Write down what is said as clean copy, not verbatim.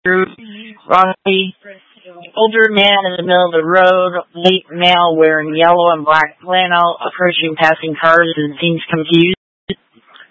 Wrongly. Older man in the middle of the road, late male wearing yellow and black flannel, approaching passing cars and seems confused.